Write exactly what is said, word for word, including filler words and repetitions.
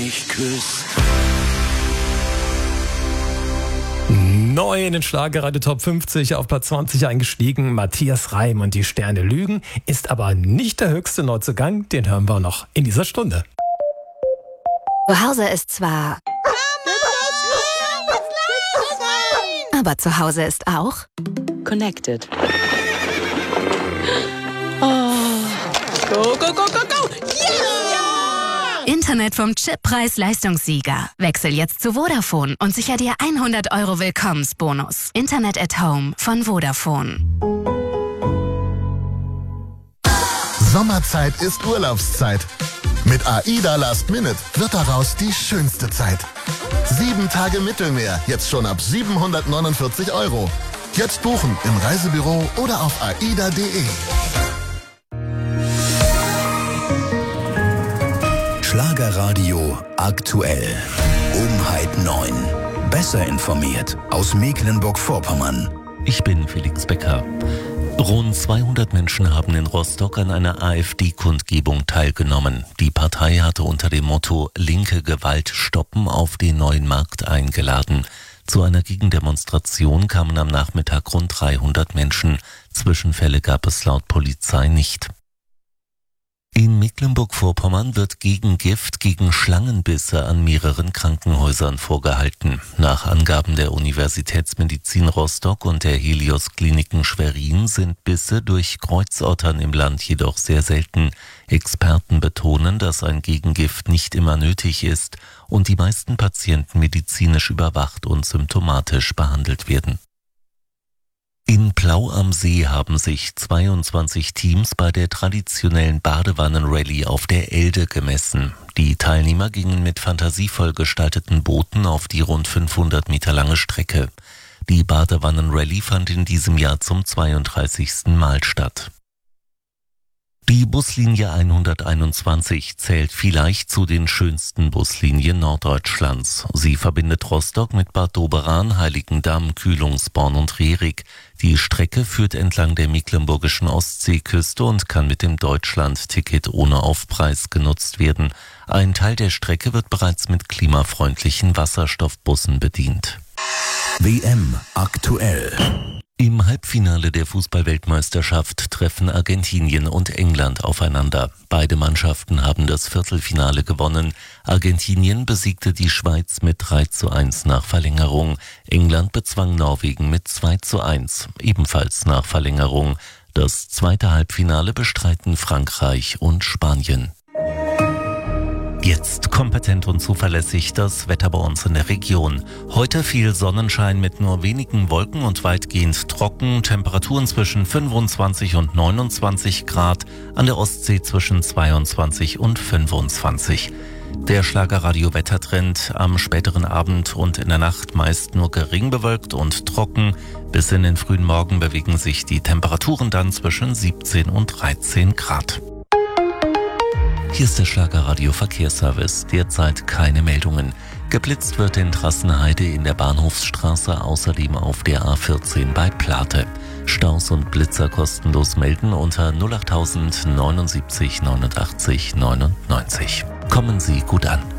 mich küsst. Neu in den Schlagerradio Top fünfzig auf Platz zwanzig eingestiegen, Matthias Reim und die Sterne lügen, ist aber nicht der höchste Neuzugang, den hören wir noch in dieser Stunde. Zu Hause ist zwar... Aber zu Hause ist auch... Connected. Oh. Go, go, go, go, go! Yeah! Internet vom Chip-Preis-Leistungssieger. Wechsel jetzt zu Vodafone und sicher dir hundert Euro Willkommensbonus. Internet at Home von Vodafone. Sommerzeit ist Urlaubszeit. Mit AIDA Last Minute wird daraus die schönste Zeit. Sieben Tage Mittelmeer, jetzt schon ab siebenhundertneunundvierzig Euro. Jetzt buchen im Reisebüro oder auf aida punkt de. Schlagerradio aktuell. Um halb neun. Besser informiert aus Mecklenburg-Vorpommern. Ich bin Felix Becker. Rund zweihundert Menschen haben in Rostock an einer AfD-Kundgebung teilgenommen. Die Partei hatte unter dem Motto »Linke Gewalt stoppen« auf den Neuen Markt eingeladen. Zu einer Gegendemonstration kamen am Nachmittag rund dreihundert Menschen. Zwischenfälle gab es laut Polizei nicht. In Mecklenburg-Vorpommern wird Gegengift gegen Schlangenbisse an mehreren Krankenhäusern vorgehalten. Nach Angaben der Universitätsmedizin Rostock und der Helios-Kliniken Schwerin sind Bisse durch Kreuzottern im Land jedoch sehr selten. Experten betonen, dass ein Gegengift nicht immer nötig ist und die meisten Patienten medizinisch überwacht und symptomatisch behandelt werden. In Plau am See haben sich zweiundzwanzig Teams bei der traditionellen Badewannenrallye auf der Elde gemessen. Die Teilnehmer gingen mit fantasievoll gestalteten Booten auf die rund fünfhundert Meter lange Strecke. Die Badewannenrallye fand in diesem Jahr zum zweiunddreißigsten Mal statt. Die Buslinie hunderteinundzwanzig zählt vielleicht zu den schönsten Buslinien Norddeutschlands. Sie verbindet Rostock mit Bad Doberan, Heiligendamm, Kühlungsborn und Rerik. Die Strecke führt entlang der mecklenburgischen Ostseeküste und kann mit dem Deutschland-Ticket ohne Aufpreis genutzt werden. Ein Teil der Strecke wird bereits mit klimafreundlichen Wasserstoffbussen bedient. W M aktuell. Im Halbfinale der Fußball-Weltmeisterschaft treffen Argentinien und England aufeinander. Beide Mannschaften haben das Viertelfinale gewonnen. Argentinien besiegte die Schweiz mit drei zu eins nach Verlängerung. England bezwang Norwegen mit zwei zu eins, ebenfalls nach Verlängerung. Das zweite Halbfinale bestreiten Frankreich und Spanien. Jetzt kompetent und zuverlässig das Wetter bei uns in der Region. Heute viel Sonnenschein mit nur wenigen Wolken und weitgehend trocken. Temperaturen zwischen fünfundzwanzig und neunundzwanzig Grad. An der Ostsee zwischen zweiundzwanzig und fünfundzwanzig. Der Schlagerradio-Wettertrend am späteren Abend und in der Nacht meist nur gering bewölkt und trocken. Bis in den frühen Morgen bewegen sich die Temperaturen dann zwischen siebzehn und dreizehn Grad. Hier ist der Schlagerradio Verkehrsservice. Derzeit keine Meldungen. Geblitzt wird in Trassenheide in der Bahnhofsstraße, außerdem auf der A vierzehn bei Plate. Staus und Blitzer kostenlos melden unter null acht neunundsiebzig neunundachtzig neunundneunzig. Kommen Sie gut an.